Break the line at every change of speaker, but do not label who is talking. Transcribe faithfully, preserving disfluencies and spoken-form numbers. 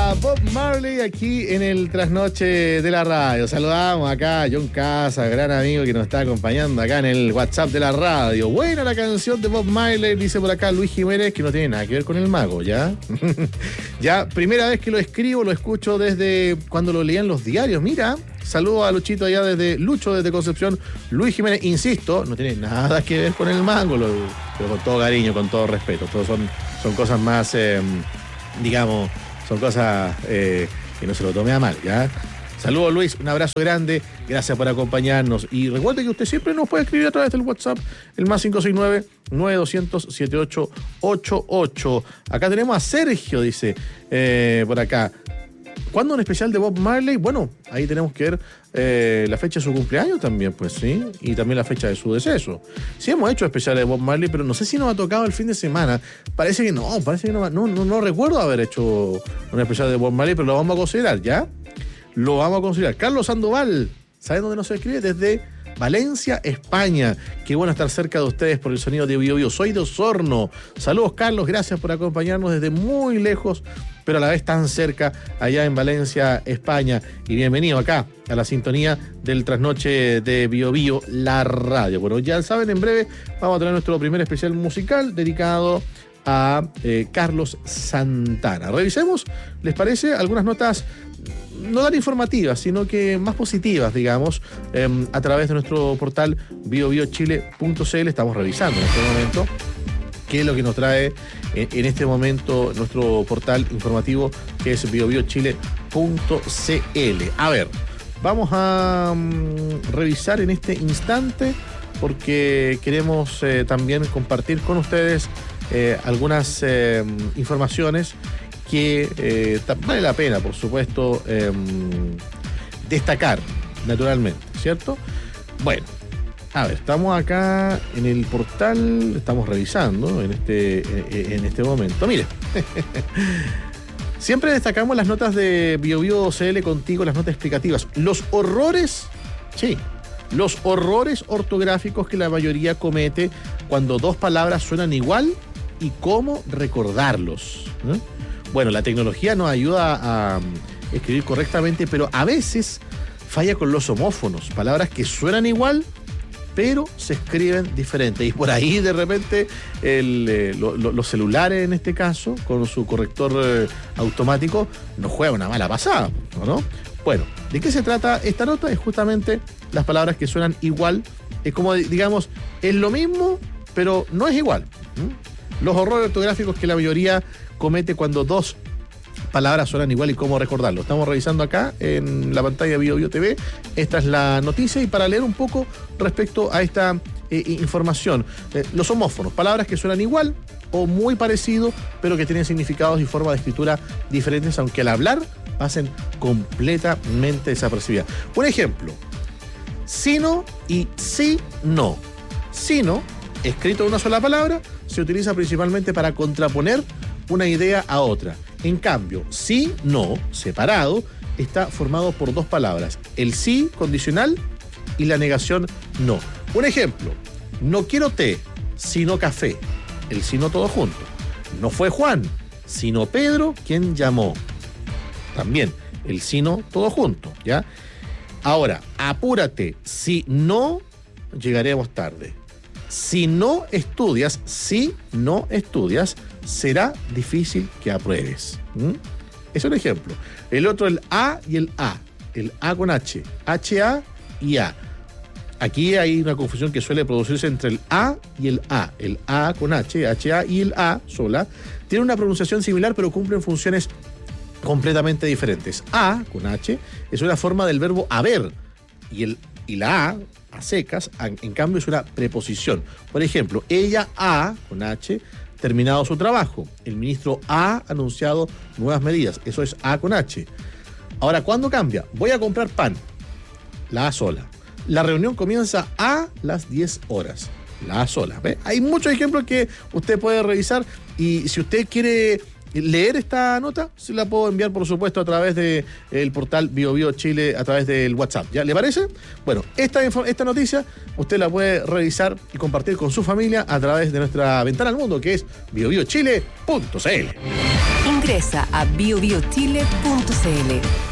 a Bob Marley aquí en el Trasnoche de la Radio. Saludamos acá a John Casa, gran amigo que nos está acompañando acá en el WhatsApp de la radio. Buena la canción de Bob Marley, dice por acá Luis Jiménez, que no tiene nada que ver con el mago, ¿ya? Ya, primera vez que lo escribo, lo escucho desde cuando lo leían los diarios. Mira, saludo a Luchito allá desde Lucho, desde Concepción. Luis Jiménez, insisto, no tiene nada que ver con el mago, lo, pero con todo cariño, con todo respeto. Todos son, son cosas más, eh, digamos, son cosas eh, que no se lo tome a mal, ¿ya? Saludos, Luis, un abrazo grande, gracias por acompañarnos. Y recuerde que usted siempre nos puede escribir a través del WhatsApp, el más cinco seis nueve, nueve dos cero cero, siete ocho ocho ocho. Acá tenemos a Sergio, dice, eh, por acá. ¿Cuándo un especial de Bob Marley? Bueno, ahí tenemos que ver eh, la fecha de su cumpleaños también, pues sí, y también la fecha de su deceso. Sí hemos hecho especiales de Bob Marley, pero no sé si nos ha tocado el fin de semana. Parece que no, parece que no, no, no, no recuerdo haber hecho un especial de Bob Marley, pero lo vamos a considerar, ¿ya? Lo vamos a considerar. Carlos Sandoval, ¿saben dónde nos escribe? Desde Valencia, España. Qué bueno estar cerca de ustedes por el sonido de Bio Bio. Soy de Osorno. Saludos, Carlos, gracias por acompañarnos desde muy lejos, pero a la vez tan cerca, allá en Valencia, España. Y bienvenido acá a la sintonía del Trasnoche de Bio Bio, la radio. Bueno, ya saben, en breve vamos a tener nuestro primer especial musical dedicado a eh, Carlos Santana. Revisemos, ¿les parece? Algunas notas no tan informativas, sino que más positivas, digamos, eh, a través de nuestro portal bio bio chile punto c l. Estamos revisando en este momento qué es lo que nos trae en, en este momento nuestro portal informativo, que es bio bio chile punto c l. A ver, vamos a um, revisar en este instante, porque queremos eh, también compartir con ustedes eh, algunas eh, informaciones que eh, vale la pena, por supuesto, eh, destacar, naturalmente, ¿cierto? Bueno, a ver, estamos acá en el portal, estamos revisando en este, en este momento. Mire, siempre destacamos las notas de Bio Bio C L contigo, las notas explicativas. Los horrores, sí, los horrores ortográficos que la mayoría comete cuando dos palabras suenan igual y cómo recordarlos, ¿eh? Bueno, la tecnología nos ayuda a escribir correctamente, pero a veces falla con los homófonos, palabras que suenan igual, pero se escriben diferente. Y por ahí, de repente, el, eh, lo, lo, los celulares, en este caso, con su corrector eh, automático, nos juega una mala pasada, ¿no? Bueno, ¿de qué se trata esta nota? Es justamente las palabras que suenan igual. Es como, digamos, es lo mismo, pero no es igual. ¿Mm? Los horrores ortográficos que la mayoría comete cuando dos palabras suenan igual y cómo recordarlo. Estamos revisando acá en la pantalla de Bio Bio T V. Esta es la noticia, y para leer un poco respecto a esta eh, información. Eh, los homófonos, palabras que suenan igual o muy parecido, pero que tienen significados y forma de escritura diferentes, aunque al hablar pasen completamente desapercibidas. Un ejemplo: sino y si no. Sino, escrito en una sola palabra, se utiliza principalmente para contraponer una idea a otra. En cambio, sí, no, separado, está formado por dos palabras: el sí condicional y la negación no. Un ejemplo: no quiero té, sino café. El sí no todo junto. No fue Juan, sino Pedro quien llamó. También el sí no todo junto, ¿ya? Ahora, apúrate, si no, llegaremos tarde. Si no estudias, si no estudias, será difícil que apruebes. ¿Mm? Es un ejemplo. El otro, el A y el A. El A con H. H A y A. Aquí hay una confusión que suele producirse entre el A y el A. El A con H, H A, y el A sola tienen una pronunciación similar, pero cumplen funciones completamente diferentes. A con H es una forma del verbo haber, y, el, y la A, a secas, en cambio es una preposición. Por ejemplo, ella ha, con H, terminado su trabajo. El ministro ha anunciado nuevas medidas. Eso es A con H. Ahora, ¿cuándo cambia? Voy a comprar pan. La A sola. La reunión comienza a las diez horas. La A sola. ¿Ve? Hay muchos ejemplos que usted puede revisar, y si usted quiere leer esta nota, se la puedo enviar, por supuesto, a través del portal Bio Bio Chile, a través del WhatsApp. ¿Ya le parece? Bueno, esta, esta noticia usted la puede revisar y compartir con su familia a través de nuestra ventana al mundo, que es bio bio chile punto c l.
Ingresa a bio bio chile punto c l.